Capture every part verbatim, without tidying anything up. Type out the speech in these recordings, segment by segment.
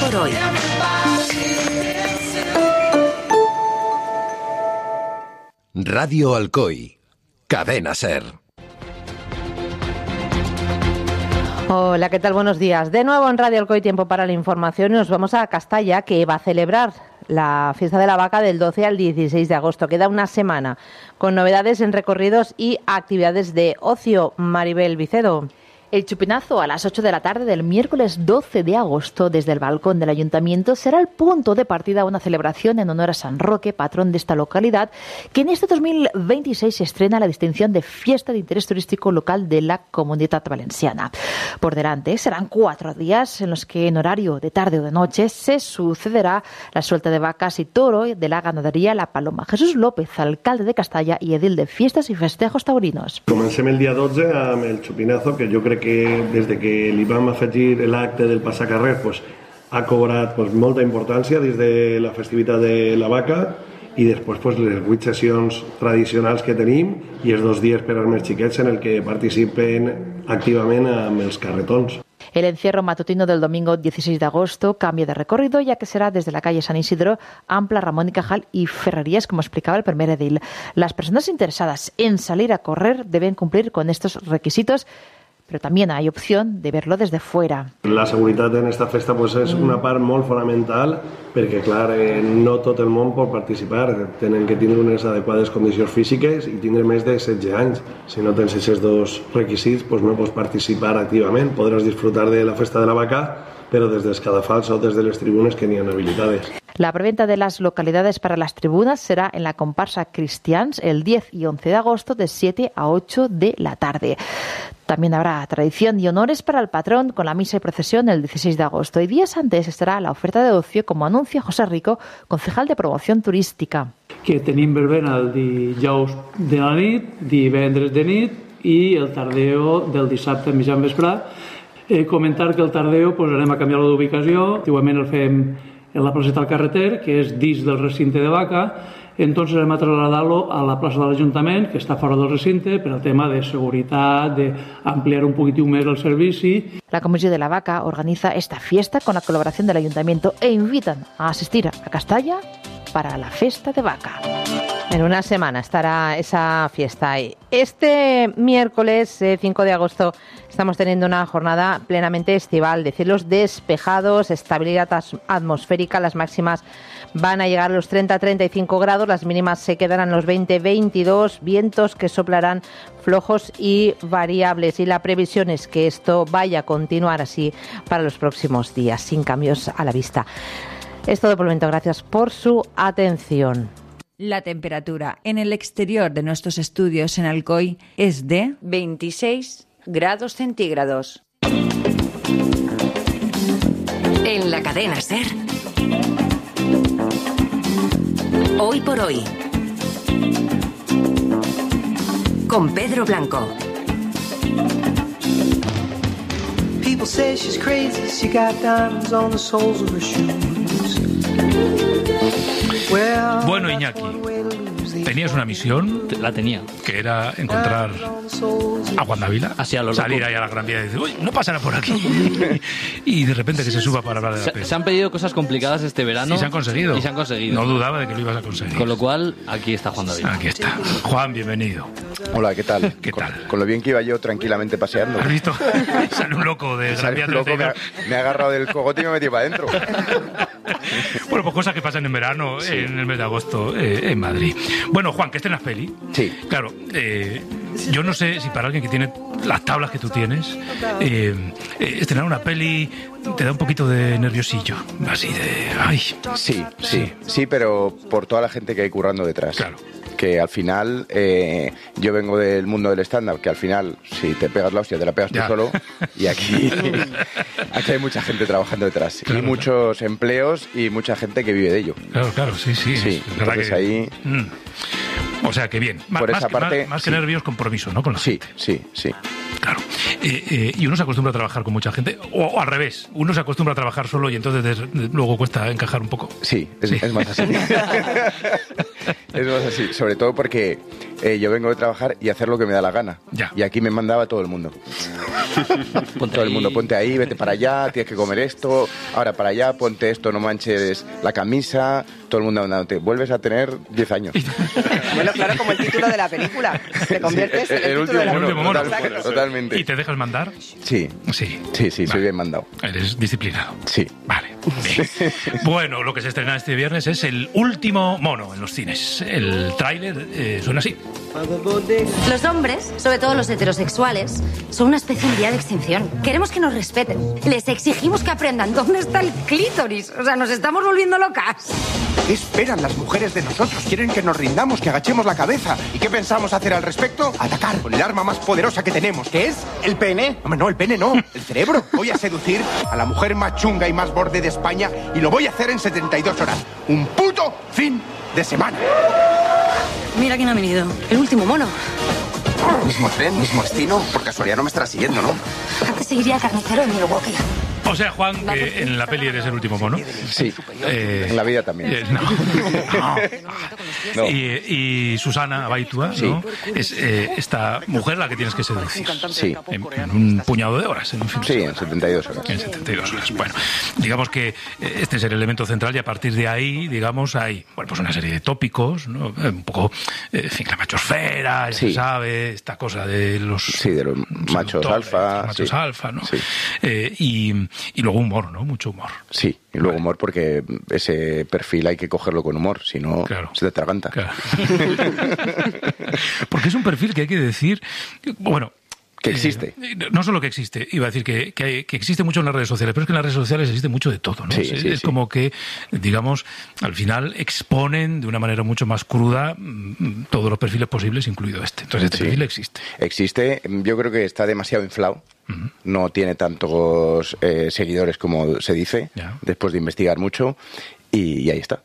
por hoy. Radio Alcoy, Cadena SER. Hola, ¿qué tal? Buenos días. De nuevo en Radio Alcoy, tiempo para la información, y nos vamos a Castalla, que va a celebrar la fiesta de la vaca del doce al dieciséis de agosto. Queda una semana con novedades en recorridos y actividades de ocio. Maribel Vicedo. El chupinazo a las ocho de la tarde del miércoles doce de agosto desde el balcón del ayuntamiento será el punto de partida a una celebración en honor a San Roque, patrón de esta localidad, que en este dos mil veintiséis estrena la distinción de Fiesta de Interés Turístico Local de la Comunidad Valenciana. Por delante serán cuatro días en los que en horario de tarde o de noche se sucederá la suelta de vacas y toro de la ganadería La Paloma. Jesús López, alcalde de Castalla y edil de Fiestas y Festejos Taurinos. Comencem el dia dotze amb el chupinazo, que jo crec que des de que li vam afegir l'acte del passacarrer pues, ha cobrat pues, molta importància des de la festivitat de la vaca i després pues, les vuit sessions tradicionals que tenim i els dos dies per als més xiquets en el que participen activament amb els carretons. El encierro matutino del domingo dieciséis de agosto cambia de recorrido, ya que será desde la calle San Isidro, Ampla, Ramón y Cajal y Ferrerías, como explicaba el primer edil. Las personas interesadas en salir a correr deben cumplir con estos requisitos, pero también hay opción de verlo desde fuera. La seguretat en esta festa pues, és una part molt fonamental perquè, clar, eh, no tot el món pot participar. Tenen que tindre unes adequades condicions físiques i tindre més de setze anys. Si no tens aquests dos requisits, pues, no pots participar activament. Podràs disfrutar de la festa de la vaca, pero desde Escadafals o desde las tribunas que ni han habilitades. La preventa de las localidades para las tribunas será en la comparsa Cristians el diez y once de agosto de siete a ocho de la tarde. También habrá tradición y honores para el patrón con la misa y procesión el dieciséis de agosto. Y días antes estará la oferta de ocio, como anuncia José Rico, concejal de promoción turística. Que tenim verbena el dijous de la nit, divendres de nit i el tardeo del dissabte a mitjan vespre. Eh, comentar que el tardeo pues, anem a canviar-lo d'ubicació. Antiguament el fem en la placeta del Carreter, que és dins del recinte de vaca. Entonces anem a trasladar-lo a la plaça de l'Ajuntament, que està fora del recinte, per al tema de seguretat, d'ampliar un poquitiu més el servici. La Comisión de la Vaca organiza esta fiesta con la colaboración del Ayuntamiento e invitan a asistir a Castalla para la Festa de Vaca. En una semana estará esa fiesta ahí. Este miércoles eh, cinco de agosto estamos teniendo una jornada plenamente estival, de cielos despejados, estabilidad atmosférica. Las máximas van a llegar a los treinta a treinta y cinco grados, las mínimas se quedarán en los veinte a veintidós, vientos que soplarán flojos y variables. Y la previsión es que esto vaya a continuar así para los próximos días, sin cambios a la vista. Es todo por el momento. Gracias por su atención. La temperatura en el exterior de nuestros estudios en Alcoy es de veintiséis grados centígrados. En la cadena SER, Hoy por Hoy, con Pedro Blanco. People say she's crazy, she got diamonds on the soles of her shoes. Bueno, Iñaki, tenías una misión. La tenía. Que era encontrar a Juan Dávila. Así a lo loco. Salir ahí a la Gran Vía y decir, uy, no pasará por aquí. Y de repente que se suba para hablar de la se, peli. se han pedido cosas complicadas este verano. Y se han conseguido. Y se han conseguido. No dudaba de que lo ibas a conseguir. Con lo cual, aquí está Juan Dávila. Aquí está. Juan, bienvenido. Hola, ¿qué tal? ¿Qué con, tal? Con lo bien que iba yo tranquilamente paseando. ¿Has visto? Sale un loco de Gran Vía. Un loco, me, ha, me ha agarrado del cogote y me he metido para adentro. Bueno, pues cosas que pasan en verano, sí. En el mes de agosto, eh, en Madrid. Bueno, Juan, que estrenas peli. Sí. Claro, eh, yo no sé si para alguien que tiene las tablas que tú tienes, eh, eh, estrenar una peli te da un poquito de nerviosillo, así de... Ay. Sí, sí, sí, sí, pero por toda la gente que hay currando detrás. Claro. Que al final, eh, yo vengo del mundo del stand-up, que al final, si te pegas la hostia, te la pegas ya. tú solo, y aquí, aquí hay mucha gente trabajando detrás, claro, y muchos claro. empleos y mucha gente que vive de ello. Claro, claro, sí, sí. Sí, es verdad entonces que... ahí... Mm. O sea, que bien. Por más, esa que, parte, más, más sí. que nervios, compromiso, ¿no? Con la sí, gente. sí, sí. Claro. Eh, eh, y uno se acostumbra a trabajar con mucha gente, o, o al revés, uno se acostumbra a trabajar solo y entonces des, de, luego cuesta encajar un poco. Sí, es, Sí. es más así. Es más así, sobre todo porque eh, yo vengo de trabajar y hacer lo que me da la gana. Ya. Y aquí me mandaba todo el mundo. Todo el mundo, ponte ahí, vete para allá, tienes que comer esto, ahora para allá, ponte esto, no manches la camisa, todo el mundo andándote. Vuelves a tener diez años. Bueno, claro, como el título de la película. Te conviertes Sí, en el, el título de la último película. mono, Exacto. totalmente. ¿Y te dejas mandar? Sí. Sí. Sí, sí, soy Vale. bien mandado. Eres disciplinado. Sí. Vale. Bien. Bueno, lo que se estrena este viernes es El último mono en los cines. El tráiler eh, suena así. Los hombres, sobre todo los heterosexuales, son una especie en vía de extinción. Queremos que nos respeten. Les exigimos que aprendan dónde está el clítoris. O sea, nos estamos volviendo locas. ¿Qué esperan las mujeres de nosotros? Quieren que nos rindamos, que agachemos la cabeza. ¿Y qué pensamos hacer al respecto? Atacar con el arma más poderosa que tenemos, que es el pene. Hombre, no, el pene no, el cerebro. Voy a seducir a la mujer más chunga y más borde de España y lo voy a hacer en setenta y dos horas. Un puto fin de semana. Mira quién ha venido. El último mono. Mismo tren, mismo destino. Por casualidad no me estará siguiendo, ¿no? Antes seguiría el carnicero en Milwaukee. O sea, Juan, que en la peli eres el último mono. Sí. Eh, En la vida también. eh, no. No. No. Y, y Susana Abaitua, Sí. ¿no? Es eh, esta mujer la que tienes que seducir. Sí. En, en un puñado de horas, en un fin de Sí, semana. en setenta y dos horas. En setenta y dos horas. Bueno, digamos que eh, este es el elemento central y a partir de ahí, digamos, hay bueno, pues una serie de tópicos, ¿no? Eh, un poco, eh, en fin, la machosfera, ya Sí. se sabe, esta cosa de los... Sí, de los machos seductores, alfa. machos sí. alfa, ¿no? Sí. Eh, y, y luego humor, ¿no? Mucho humor. Sí, y luego humor porque ese perfil hay que cogerlo con humor, si no Claro. se te atraganta. Claro. Porque es un perfil que hay que decir, bueno... Que existe. Eh, no solo que existe, iba a decir que, que, hay- que existe mucho en las redes sociales, pero es que en las redes sociales existe mucho de todo, ¿no? Sí, es sí, es sí. como que, digamos, al final exponen de una manera mucho más cruda mm, todos los perfiles posibles, incluido este. Entonces este Sí. perfil existe. Existe, yo creo que está demasiado inflado. Ujú. No tiene tantos eh, seguidores como se dice, Ya. después de investigar mucho, y, y ahí está.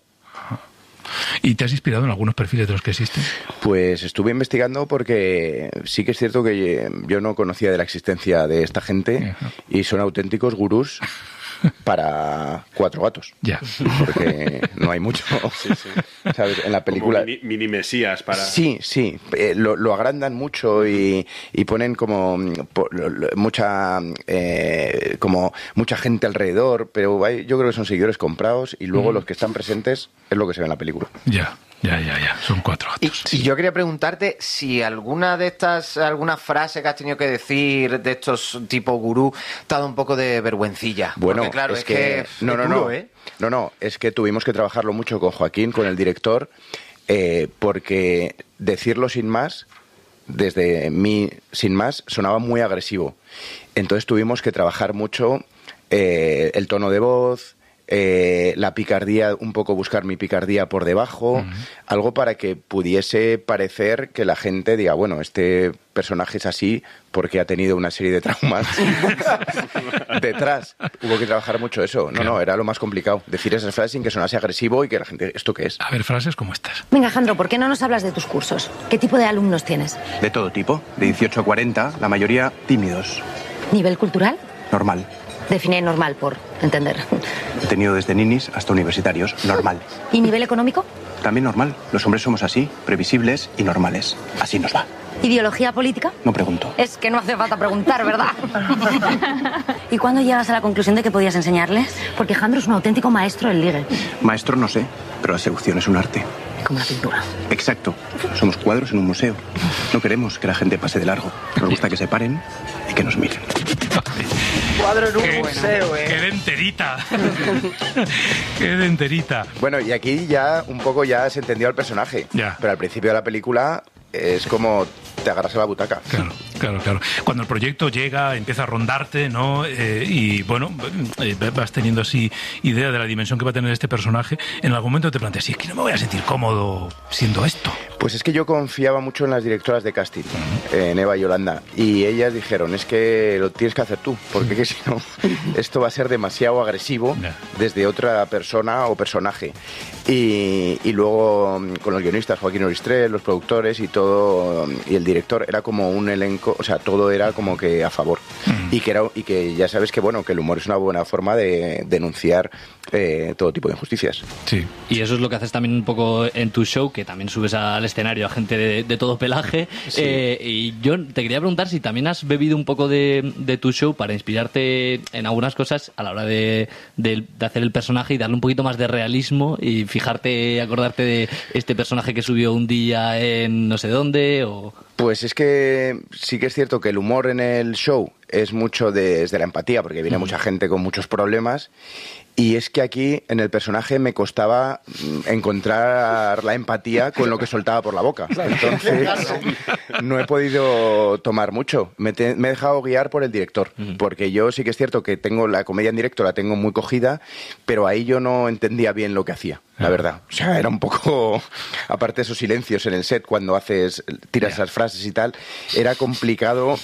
¿Y te has inspirado en algunos perfiles de los que existen? Pues estuve investigando porque sí que es cierto que eh, yo no conocía de la existencia de esta gente Ajá. y son auténticos gurús para cuatro gatos. Ya. Porque no hay mucho, ¿sabes? En la película... Como mini, mini mesías para... Sí, sí, eh, lo, lo agrandan mucho y, y ponen como mm, po- lo- lo- mucha eh, como mucha gente alrededor, pero hay- yo creo que son seguidores comprados y luego Mm. los que están presentes es lo que se ve en la película. Ya, ya, ya, ya. Son cuatro Y, gatos. y yo quería preguntarte si alguna de estas, alguna frase que has tenido que decir de estos tipo gurú te ha dado un poco de vergüencilla. Bueno, Porque, claro, es, es, que, que, no, es no, duro, no, ¿eh? no, no, es que tuvimos que trabajarlo mucho con Joaquín, con el director, eh, porque decirlo sin más, desde mí sin más, sonaba muy agresivo. Entonces tuvimos que trabajar mucho eh, el tono de voz, eh, la picardía, un poco buscar mi picardía por debajo, uh-huh. algo para que pudiese parecer que la gente diga, bueno, este personaje es así porque ha tenido una serie de traumas detrás. Hubo que trabajar mucho eso. No, no, era lo más complicado. Decir esas frases sin que sonase agresivo y que la gente, ¿esto qué es? A ver, frases como estas. Venga, Jandro, ¿por qué no nos hablas de tus cursos? ¿Qué tipo de alumnos tienes? De todo tipo, de dieciocho a cuarenta, la mayoría tímidos. ¿Nivel cultural? Normal. Define normal, por entender. He tenido desde ninis hasta universitarios. Normal. ¿Y nivel económico? También normal. Los hombres somos así, previsibles y normales. Así nos va. ¿Ideología política? No pregunto. Es que no hace falta preguntar, ¿verdad? ¿Y cuándo llegas a la conclusión de que podías enseñarles? Porque Jandro es un auténtico maestro del ligue. Maestro no sé, pero la seducción es un arte. Como la pintura. Exacto. Somos cuadros en un museo. No queremos que la gente pase de largo. Nos gusta que se paren y que nos miren. Cuadro en un Qué- museo, ¿eh? ¡Qué de enterita! ¡Qué de enterita! Bueno, y aquí ya un poco ya se entendió al personaje. Ya. Pero al principio de la película es como te agarras a la butaca. Claro, claro, claro. Cuando el proyecto llega, empieza a rondarte, ¿no? Eh, y bueno, eh, vas teniendo así idea de la dimensión que va a tener este personaje. En algún momento te planteas, sí, es que no me voy a sentir cómodo siendo esto. Pues es que yo confiaba mucho en las directoras de casting, en Eva y Yolanda, y ellas dijeron, es que lo tienes que hacer tú, porque que si no, esto va a ser demasiado agresivo Ya. desde otra persona o personaje. Y, y luego con los guionistas, Joaquín Oristrel, los productores y todo, y el director, era como un elenco, o sea, todo era como que a favor. Mm. Y que era y que ya sabes que, bueno, que el humor es una buena forma de denunciar eh, todo tipo de injusticias. Sí. Y eso es lo que haces también un poco en tu show, que también subes al escenario a gente de, de todo pelaje. Sí. Eh, y yo te quería preguntar si también has bebido un poco de, de tu show para inspirarte en algunas cosas a la hora de, de, de hacer el personaje y darle un poquito más de realismo y fijarte, acordarte de este personaje que subió un día en no sé dónde o... Pues es que sí que es cierto que el humor en el show es mucho de, desde la empatía, porque viene mm. mucha gente con muchos problemas. Y es que aquí, en el personaje, me costaba encontrar la empatía con lo que soltaba por la boca. Entonces, no he podido tomar mucho. Me, te, me he dejado guiar por el director. Porque yo sí que es cierto que tengo la comedia en directo, la tengo muy cogida, pero ahí yo no entendía bien lo que hacía, la verdad. O sea, era un poco... Aparte de esos silencios en el set, cuando haces tiras esas frases y tal, era complicado.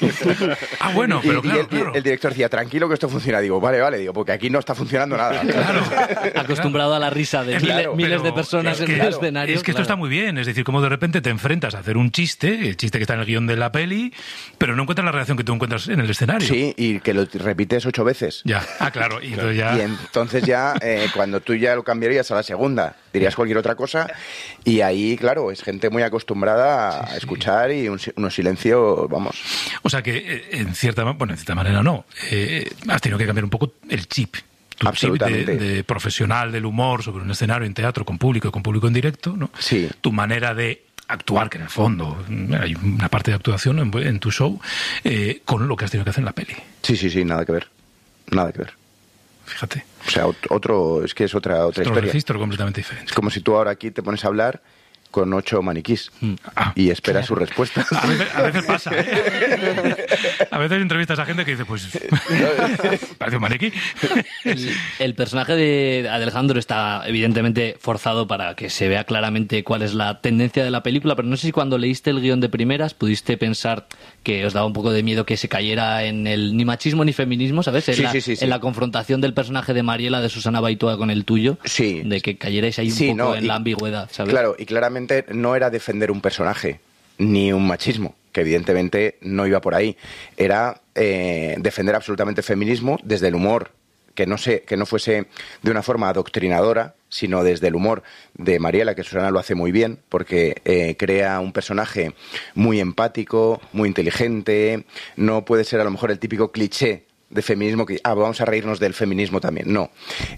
Ah, bueno, pero y, claro, y el, claro. el director decía, tranquilo que esto funciona. Digo, vale, vale, digo, porque aquí no está funcionando nada. Claro. Acostumbrado a la risa de claro, miles, miles de personas es en que, el claro, escenario. Es que claro. esto está muy bien, es decir, como de repente te enfrentas a hacer un chiste, el chiste que está en el guión de la peli, pero no encuentras la reacción que tú encuentras en el escenario. Sí, y que lo repites ocho veces. Ya, ah, claro. Y, claro. Ya... y entonces ya, eh, cuando tú ya lo cambiarías a la segunda, dirías cualquier otra cosa, y ahí, claro, es gente muy acostumbrada a sí, sí. escuchar y un, unos silencios, vamos. O sea que, en cierta, bueno, en cierta manera no, eh, has tenido que cambiar un poco el chip. Tu Absolutamente. Chip de, de profesional del humor sobre un escenario en teatro con público y con público en directo, ¿no? Sí. Tu manera de actuar, que en el fondo hay una parte de actuación en, en tu show, eh, con lo que has tenido que hacer en la peli. Sí, sí, sí, nada que ver. Nada que ver. Fíjate. O sea, otro, es que es otra, otra otro historia. registro completamente diferente. Es como si tú ahora aquí te pones a hablar con ocho maniquís ah, y esperas claro. su respuesta. A veces, a veces pasa, ¿eh? A veces entrevistas a gente que dice, pues, parece un maniquí. El, el personaje de Alejandro está evidentemente forzado para que se vea claramente cuál es la tendencia de la película, pero no sé si cuando leíste el guión de primeras pudiste pensar que os daba un poco de miedo que se cayera en el ni machismo ni feminismo, ¿sabes? En, sí, la, sí, sí, sí. en la confrontación del personaje de Mariela, de Susana Baitoa con el tuyo, sí. de que cayerais ahí un sí, poco no, en y, la ambigüedad, ¿sabes? Claro, y claramente no era defender un personaje ni un machismo, que evidentemente no iba por ahí. Era eh, defender absolutamente el feminismo desde el humor, que no, se, que no fuese de una forma adoctrinadora, sino desde el humor de Mariela, que Susana lo hace muy bien, porque eh, crea un personaje muy empático, muy inteligente. No puede ser a lo mejor el típico cliché de feminismo que, ah, vamos a reírnos del feminismo también. No.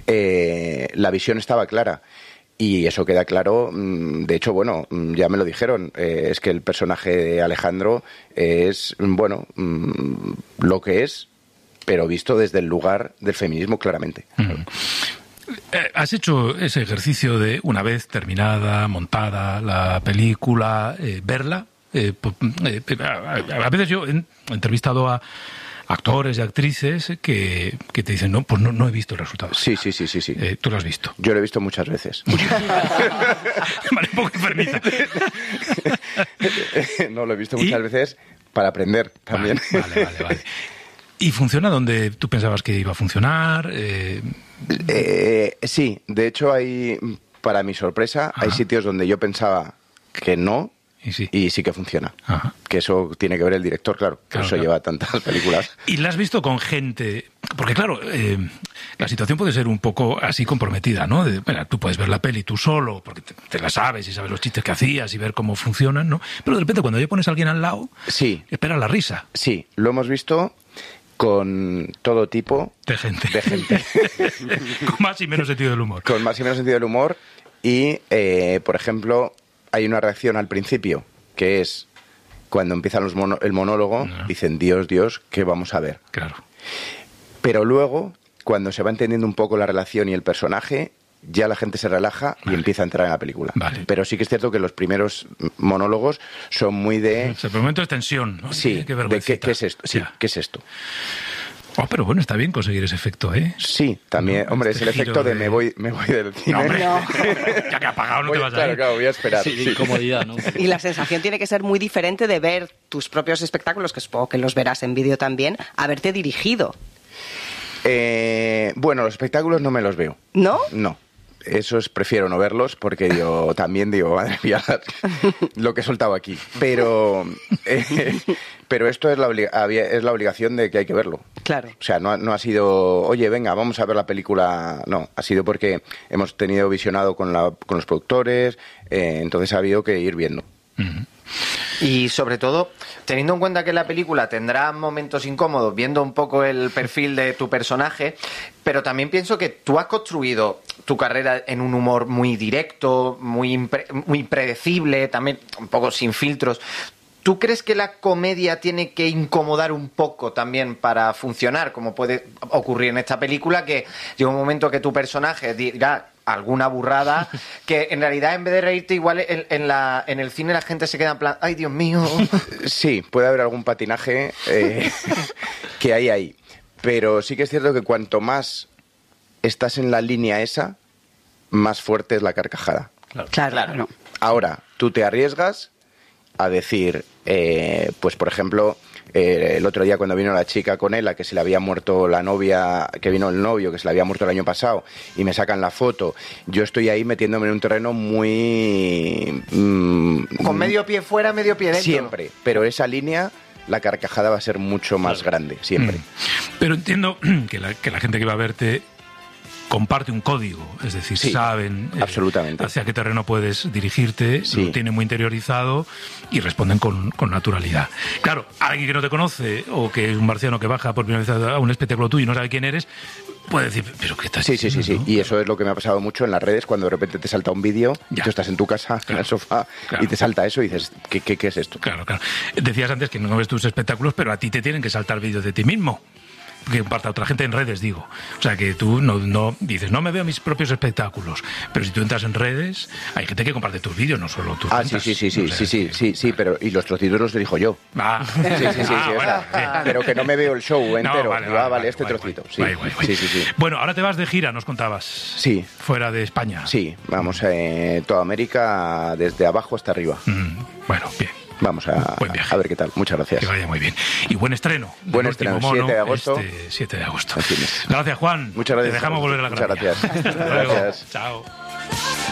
Eh, la visión estaba clara. Y eso queda claro, de hecho, bueno, ya me lo dijeron, eh, es que el personaje de Alejandro es, bueno, lo que es, pero visto desde el lugar del feminismo claramente. Mm. Has hecho ese ejercicio de, una vez terminada, montada la película, eh, verla. Eh, eh, a veces yo he entrevistado a actores y actrices que, que te dicen, no, pues no, no he visto el resultado. Sí, sí, sí, sí, sí. Eh, ¿Tú lo has visto? Yo lo he visto muchas veces. Vale, un poco enfermita. No, lo he visto muchas ¿Y? veces para aprender también. Vale, vale, vale, vale. ¿Y funciona donde tú pensabas que iba a funcionar? Eh... Eh, sí, de hecho hay, para mi sorpresa, Ajá. hay sitios donde yo pensaba que no, Y sí. y sí que funciona. Ajá. Que eso tiene que ver el director, claro, que claro, eso claro. lleva tantas películas. ¿Y la has visto con gente? Porque claro, eh, la situación puede ser un poco así comprometida, ¿no? De, bueno, tú puedes ver la peli tú solo, porque te, te la sabes y sabes los chistes que hacías y ver cómo funcionan, ¿no? Pero de repente cuando ya pones a alguien al lado, sí. espera la risa. Sí, lo hemos visto con todo tipo de gente. De gente. Con más y menos sentido del humor. Con más y menos sentido del humor. Y, eh, por ejemplo, hay una reacción al principio, que es cuando empiezan los mono, el monólogo, no. dicen, Dios, Dios, ¿qué vamos a ver? Claro. Pero luego, cuando se va entendiendo un poco la relación y el personaje, ya la gente se relaja vale. y empieza a entrar en la película. Vale. Pero sí que es cierto que los primeros monólogos son muy de... O sea, por momentos de tensión, ¿no? Sí, qué, qué de qué, qué es esto. Sí, ¿qué es esto? Oh, pero bueno, está bien conseguir ese efecto, ¿eh? Sí, también. No, hombre, este es el efecto de... de me voy me voy del cine. No, hombre, no. Ya que ha pagado no voy, te vas claro, a ir. Claro, voy a esperar. Sí, sí. de incomodidad, ¿no? Y la sensación tiene que ser muy diferente de ver tus propios espectáculos, que supongo que los verás en vídeo también, a verte dirigido. Eh, bueno, los espectáculos no me los veo. ¿No? No. esos prefiero no verlos porque digo, también digo, madre mía, lo que he soltado aquí. Pero, eh, pero esto es la, obli- es la obligación de que hay que verlo. Claro. O sea, no, no ha sido, oye, venga, vamos a ver la película. No, ha sido porque hemos tenido visionado con, la, con los productores, eh, entonces ha habido que ir viendo. Uh-huh. Y sobre todo, teniendo en cuenta que la película tendrá momentos incómodos, viendo un poco el perfil de tu personaje, pero también pienso que tú has construido tu carrera en un humor muy directo, muy, impre- muy predecible, también un poco sin filtros. ¿Tú crees que la comedia tiene que incomodar un poco también para funcionar, como puede ocurrir en esta película, que llega un momento que tu personaje dirá alguna burrada, que en realidad en vez de reírte igual en, en, la, en el cine la gente se queda en plan, ¡ay, Dios mío! Sí, puede haber algún patinaje eh, que hay ahí, pero sí que es cierto que cuanto más estás en la línea esa, más fuerte es la carcajada. Claro, claro. No. Ahora, tú te arriesgas a decir, eh, pues por ejemplo, eh, el otro día cuando vino la chica con él, a que se le había muerto la novia, que vino el novio, que se le había muerto el año pasado, y me sacan la foto, yo estoy ahí metiéndome en un terreno muy... Mmm, con medio pie fuera, medio pie dentro. Siempre, pero esa línea, la carcajada va a ser mucho más grande, siempre. Mm. Pero entiendo que la, que la gente que va a verte comparte un código, es decir, sí, saben eh, absolutamente. hacia qué terreno puedes dirigirte, sí. Lo tienen muy interiorizado y responden con, con naturalidad. Claro, alguien que no te conoce o que es un marciano que baja por primera vez a un espectáculo tuyo y no sabe quién eres, puede decir, pero ¿qué estás Sí, sí, sí, sí. ¿no? Y eso es lo que me ha pasado mucho en las redes, cuando de repente te salta un vídeo y tú estás en tu casa, claro, en el sofá, claro, y te salta eso y dices, ¿qué, qué, qué es esto? Claro, claro. Decías antes que no ves tus espectáculos, pero a ti te tienen que saltar vídeos de ti mismo. Que comparta otra gente en redes, digo. O sea, que tú no, no dices, no me veo mis propios espectáculos, pero si tú entras en redes, hay gente que comparte tus vídeos, no solo tus Ah, cuentas. sí, sí, sí, o sí, sea, sí, sí, sí, sí, pero y los trocitos los dirijo yo. Ah, sí, sí, sí, sí, ah, o sea, bueno, pero que no me veo el show entero. No, vale, Digo, ah, vale, vale, este guay, trocito. guay, Sí. guay, guay, guay. sí, sí, sí. Bueno, ahora te vas de gira, nos contabas. Sí. Fuera de España. Sí, vamos a eh, toda América, desde abajo hasta arriba. Mm, bueno, bien. Vamos a, a ver qué tal. Muchas gracias. Que vaya muy bien. Y buen estreno. Buen estreno, mono, siete de agosto. Este siete de agosto. Gracias, Juan. Muchas gracias. Te dejamos volver a la Muchas gracia. gracias. Hasta luego. Gracias. Chao.